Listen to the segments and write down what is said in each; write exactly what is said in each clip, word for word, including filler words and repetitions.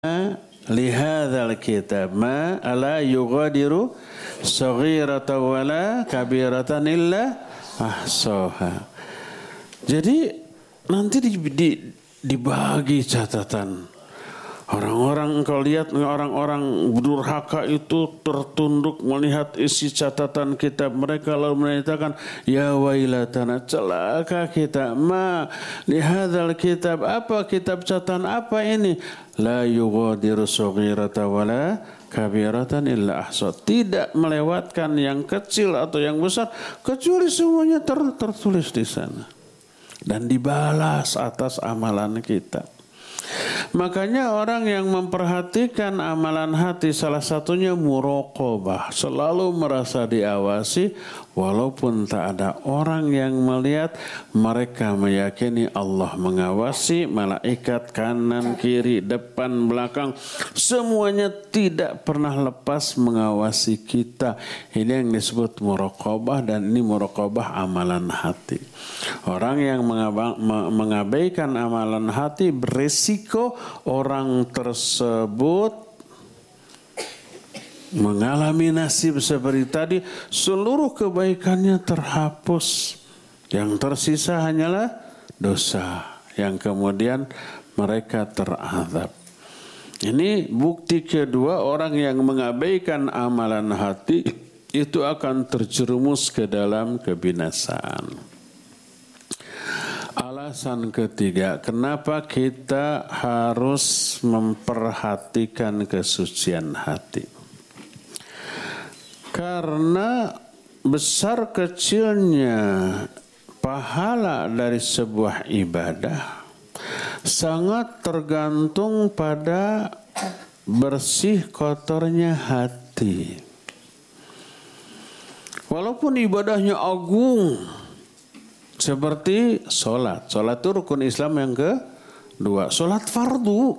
lihadzal kitab ma ala yughadiru saghiratan wala kabiratan illa ahsaha. Jadi nanti di, di, dibagi catatan. Orang-orang engkau lihat orang-orang durhaka itu tertunduk melihat isi catatan kitab mereka lalu menyatakan ya wailatana celaka kita ma lihadzal kitab apa kitab catatan apa ini la yughadiru saghiratan wala kabiratan illa ahsa tidak melewatkan yang kecil atau yang besar kecuali semuanya ter, tertulis di sana dan dibalas atas amalan kita. Makanya orang yang memperhatikan amalan hati salah satunya muraqabah, selalu merasa diawasi walaupun tak ada orang yang melihat, mereka meyakini Allah mengawasi, malaikat kanan kiri depan belakang semuanya tidak pernah lepas mengawasi kita. Ini yang disebut muraqabah dan ini muraqabah amalan hati. Orang yang mengabaikan amalan hati beresiko orang tersebut mengalami nasib seperti tadi, seluruh kebaikannya terhapus. Yang tersisa hanyalah dosa yang kemudian mereka terazab. Ini bukti kedua, orang yang mengabaikan amalan hati itu akan terjerumus ke dalam kebinasaan. Alasan ketiga, kenapa kita harus memperhatikan kesucian hati? Karena besar kecilnya pahala dari sebuah ibadah sangat tergantung pada bersih kotornya hati. Walaupun ibadahnya agung, seperti sholat. Sholat itu rukun Islam yang kedua. Sholat fardu.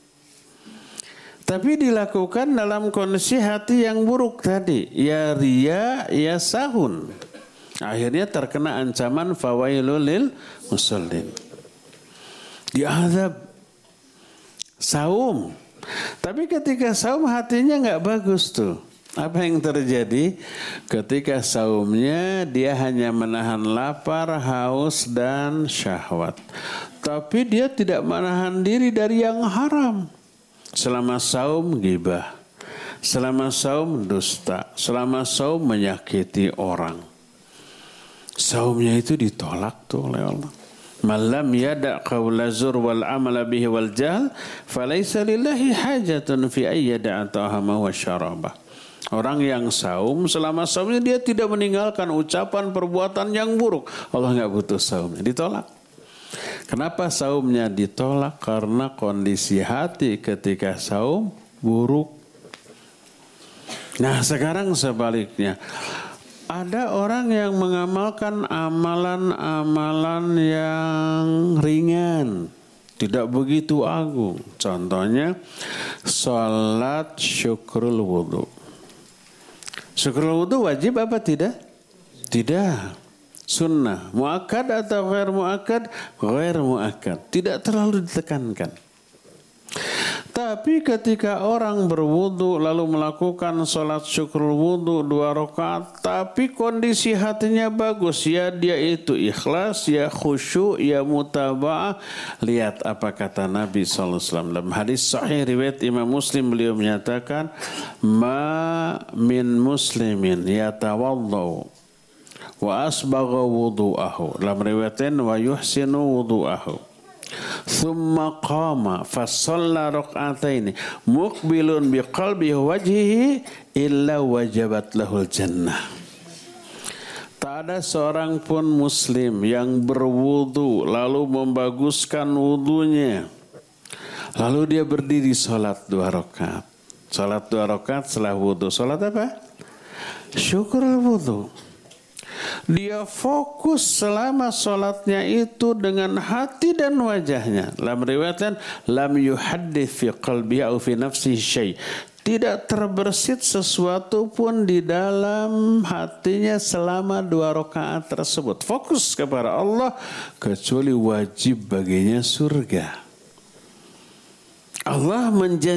Tapi dilakukan dalam kondisi hati yang buruk tadi. Ya riya, ya sahun. Akhirnya terkena ancaman fawailul lil musallin. Diazab. Saum. Tapi ketika saum hatinya nggak bagus tuh. Apa yang terjadi? Ketika saumnya dia hanya menahan lapar, haus dan syahwat. Tapi dia tidak menahan diri dari yang haram. Selama saum ghibah. Selama saum dusta. Selama saum menyakiti orang. Saumnya itu ditolak tuh oleh Allah. Malam yada' qawla zur wal amala bihi wal jahl falaysa lillahi hajatun fi ayyada'a ta'ama wa syarabah. Orang yang saum, selama saumnya dia tidak meninggalkan ucapan perbuatan yang buruk. Allah nggak butuh saumnya, ditolak. Kenapa saumnya ditolak? Karena kondisi hati ketika saum buruk. Nah sekarang sebaliknya. Ada orang yang mengamalkan amalan-amalan yang ringan. Tidak begitu agung. Contohnya, sholat syukrul wudhu. Syukrul wudhu wajib apa tidak? Tidak. Sunnah. Muakkad atau ghair muakkad? Ghair muakkad. Tidak terlalu ditekankan. Tapi ketika orang berwudu lalu melakukan sholat syukrul wudu dua rakaat, tapi kondisi hatinya bagus, ya dia itu ikhlas, ya khusyuk, ya mutaba'ah. Lihat apa kata Nabi shallallahu alaihi wasallam dalam hadis sahih riwayat Imam Muslim, beliau menyatakan, ma min muslimin yatawaddu wa asbagha wudu'ahu, dalam riwayatin wa yuhsinu wudu'ahu, thumma qama fasalla rak'ataini muqbilun biqalbihi wajhihi illa wajabat lahul jannah. Tak ada seorang pun muslim yang berwudu lalu membaguskan wudunya, lalu dia berdiri salat dua rakaat. Salat dua rakaat setelah wudu. Salat apa? Syukrul wudu. Dia fokus selama sholatnya itu dengan hati dan wajahnya. Dalam riwayatkan, lam yuhaddits fi qalbihi aw fi nafsihi syai'. Tidak terbersit sesuatu pun di dalam hatinya selama dua rakaat tersebut. Fokus kepada Allah, kecuali wajib baginya surga. Allah menjanjikan